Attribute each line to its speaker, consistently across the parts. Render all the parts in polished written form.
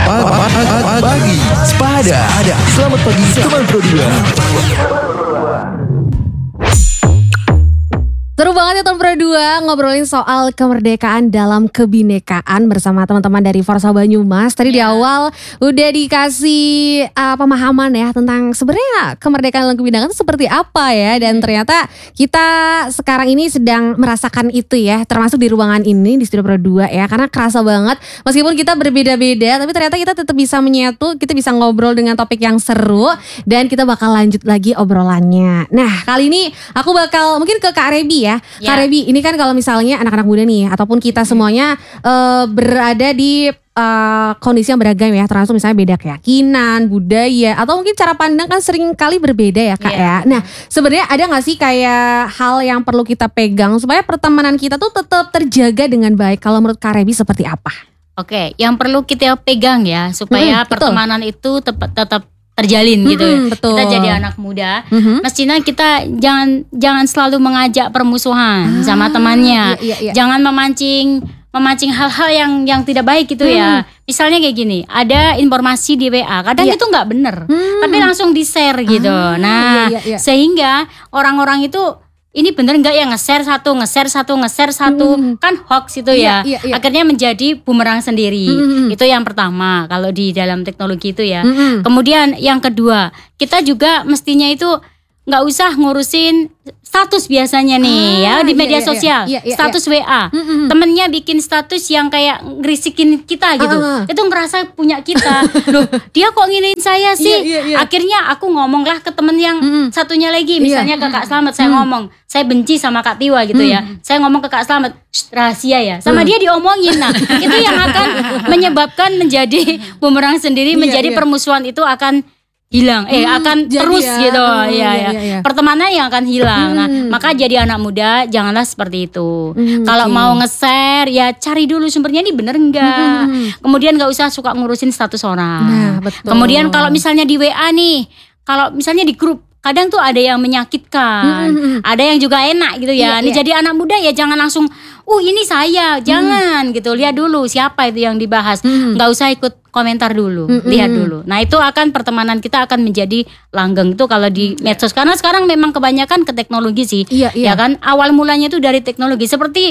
Speaker 1: Pagi Sepada. Selamat pagi teman Pro 2.
Speaker 2: Seru banget ya Teman Pro 2 ngobrolin soal kemerdekaan dalam kebinekaan bersama teman-teman dari Forsa Banyumas. Tadi di awal udah dikasih pemahaman ya tentang sebenarnya kemerdekaan dalam kebinekaan itu seperti apa ya. Dan ternyata kita sekarang ini sedang merasakan itu ya, termasuk di ruangan ini di Studio Pro 2 ya. Karena kerasa banget meskipun kita berbeda-beda, tapi ternyata kita tetap bisa menyatu, kita bisa ngobrol dengan topik yang seru. Dan kita bakal lanjut lagi obrolannya. Nah kali ini aku bakal mungkin ke Kak Rebi ya. Kak Rebi, ini kan kalau misalnya anak-anak muda nih ataupun kita semuanya berada di kondisi yang beragam ya, termasuk misalnya beda keyakinan, budaya, atau mungkin cara pandang kan sering kali berbeda ya Kak ya. Nah sebenarnya ada gak sih kayak hal yang perlu kita pegang supaya pertemanan kita tuh tetap terjaga dengan baik? Kalau menurut Kak Rebi seperti apa?
Speaker 3: Oke, yang perlu kita pegang ya supaya pertemanan itu tetap terjalin gitu ya.
Speaker 2: Betul.
Speaker 3: Kita jadi anak muda, mestinya kita jangan selalu mengajak permusuhan sama temannya. Jangan memancing hal-hal yang tidak baik gitu ya. Misalnya kayak gini, ada informasi di WA, kadang itu nggak bener, tapi langsung di-share gitu. Nah, sehingga orang-orang itu ini bener nggak ya nge-share satu, kan hoax itu ya. Akhirnya menjadi bumerang sendiri. Itu yang pertama kalau di dalam teknologi itu ya. Kemudian yang kedua, kita juga mestinya itu nggak usah ngurusin status biasanya nih ya di media sosial. Status WA. Temennya bikin status yang kayak ngerisikin kita gitu. Itu ngerasa punya kita. Loh, dia kok nginin saya sih? Akhirnya aku ngomonglah ke temen yang satunya lagi. Misalnya ke Kak Slamet, saya ngomong, saya benci sama Kak Tiwa gitu ya. Saya ngomong ke Kak Slamet, rahasia ya. Sama dia diomongin. Nah, itu yang akan menyebabkan menjadi bumerang sendiri, menjadi permusuhan itu akan hilang, akan terus ya, gitu, pertemanan yang akan hilang. Nah, maka jadi anak muda janganlah seperti itu. Kalau mau nge-share ya cari dulu sumbernya ini bener enggak. Kemudian nggak usah suka ngurusin status orang.
Speaker 2: Nah, betul.
Speaker 3: Kemudian kalau misalnya di WA nih, kalau misalnya di grup kadang tuh ada yang menyakitkan, ada yang juga enak gitu ya. Ini jadi anak muda ya jangan langsung, ini saya, jangan gitu. Lihat dulu siapa itu yang dibahas. Nggak usah ikut komentar dulu, lihat dulu. Nah itu akan pertemanan kita akan menjadi langgeng itu kalau di medsos. Karena sekarang memang kebanyakan ke teknologi sih, ya kan. Awal mulanya itu dari teknologi. Seperti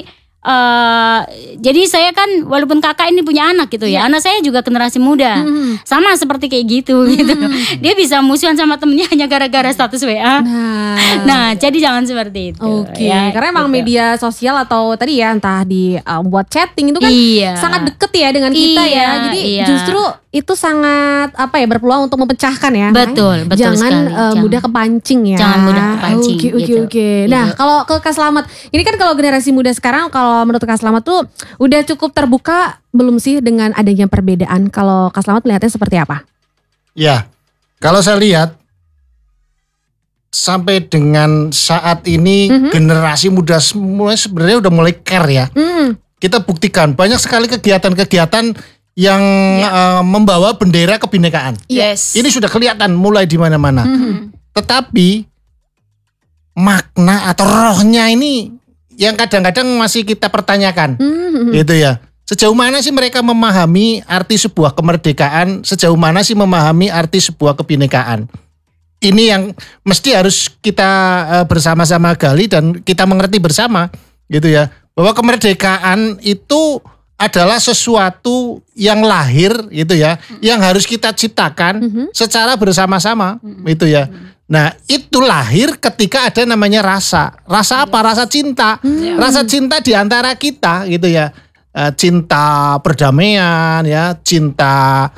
Speaker 3: jadi saya kan walaupun kakak ini punya anak gitu ya, anak saya juga generasi muda, sama seperti kayak gitu. Dia bisa musuhan sama temennya hanya gara-gara status WA. Nah jadi jangan seperti itu.
Speaker 2: Ya, karena emang media sosial atau tadi ya entah di buat chatting itu kan sangat deket ya dengan kita ya. Jadi justru itu sangat berpeluang untuk memecahkan ya.
Speaker 3: Betul
Speaker 2: jangan mudah kepancing ya.
Speaker 3: Jangan mudah kepancing.
Speaker 2: Oke. Nah kalau ke Kak Slamet, ini kan kalau generasi muda sekarang, kalau menurut Kak Slamet tuh udah cukup terbuka belum sih dengan adanya perbedaan? Kalau Kak Slamet melihatnya seperti apa?
Speaker 4: Ya, kalau saya lihat sampai dengan saat ini generasi muda sebenarnya udah mulai care ya. Kita buktikan banyak sekali kegiatan-kegiatan yang membawa bendera kebinekaan. Ini sudah kelihatan mulai di mana-mana. Tetapi makna atau rohnya ini yang kadang-kadang masih kita pertanyakan, gitu ya. Sejauh mana sih mereka memahami arti sebuah kemerdekaan? Sejauh mana sih memahami arti sebuah kebinekaan? Ini yang mesti harus kita bersama-sama gali dan kita mengerti bersama, gitu ya. Bahwa kemerdekaan itu adalah sesuatu yang lahir, gitu ya, yang harus kita ciptakan secara bersama-sama, gitu ya. Nah itu lahir ketika ada namanya rasa apa? Rasa cinta, rasa cinta di antara kita gitu ya, cinta perdamaian ya, cinta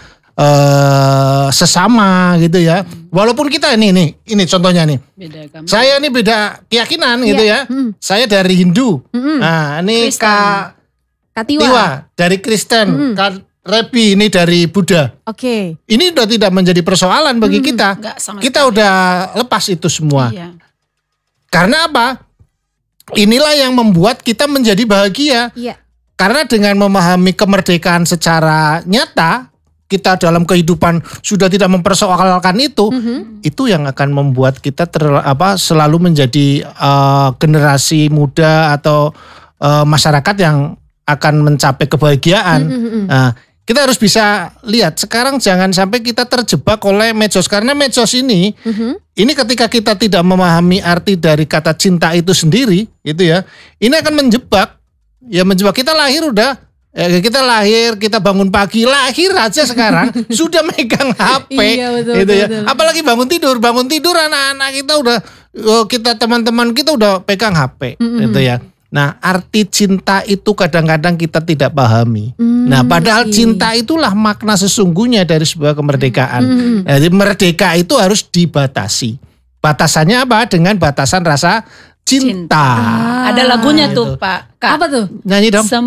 Speaker 4: sesama gitu ya. Walaupun kita ini contohnya nih, saya ini beda keyakinan gitu ya, saya dari Hindu, nah ini Kak Tiwa dari Kristen, Kak Rebi ini dari Buddha. Ini udah tidak menjadi persoalan bagi kita. Kita udah lepas itu semua. Karena apa? Inilah yang membuat kita menjadi bahagia. Karena dengan memahami kemerdekaan secara nyata, kita dalam kehidupan sudah tidak mempersoalkan itu yang akan membuat kita selalu menjadi generasi muda atau masyarakat yang akan mencapai kebahagiaan. Nah, kita harus bisa lihat sekarang jangan sampai kita terjebak oleh medsos karena medsos ini ketika kita tidak memahami arti dari kata cinta itu sendiri gitu ya, ini akan menjebak kita lahir kita bangun pagi lahir aja sekarang sudah megang HP gitu ya, apalagi bangun tidur anak-anak kita udah teman-teman kita udah pegang HP gitu ya. Nah, arti cinta itu kadang-kadang kita tidak pahami. Nah, padahal cinta itulah makna sesungguhnya dari sebuah kemerdekaan. Jadi merdeka itu harus dibatasi. Batasannya apa? Dengan batasan rasa cinta.
Speaker 5: Ada lagunya tuh Pak. Kak.
Speaker 2: Apa tuh?
Speaker 4: Nyanyi dong.